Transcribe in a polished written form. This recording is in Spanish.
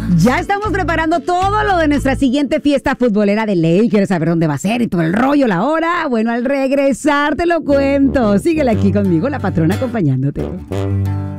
Ya estamos preparando todo lo de nuestra siguiente fiesta futbolera de ley. ¿Quieres saber dónde va a ser y todo el rollo, la hora? Bueno, al regresar te lo cuento. Síguela aquí conmigo, la patrona, acompañándote.